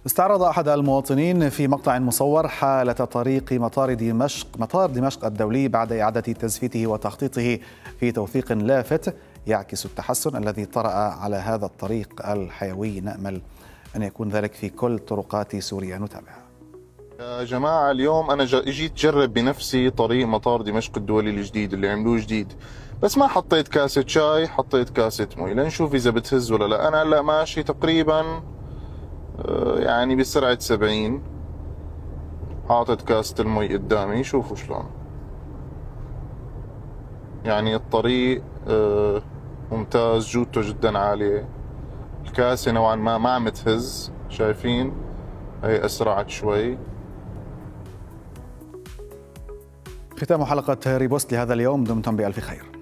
استعرض أحد المواطنين في مقطع مصور حالة طريق مطار دمشق الدولي بعد إعادة تزفيته وتخطيطه في توثيق لافت يعكس التحسن الذي طرأ على هذا الطريق الحيوي. نأمل أن يكون ذلك في كل طرقات سوريا. نتابع. يا جماعة، اليوم أنا جيت جرب بنفسي طريق مطار دمشق الدولي الجديد اللي عملوه جديد، بس ما حطيت كاسة شاي، حطيت كاسة مي لنشوف إذا بتهز ولا لا. أنا هلا ماشي تقريبا يعني بسرعة 70، حاطط كاسة المي قدامي. شوفوا شلون يعني الطريق ممتاز، جودته جدا عالية. الكاسة نوعا ما عم تهز، شايفين هي أسرعت شوي. ختام حلقة ريبوست لهذا اليوم، دمتم بألف خير.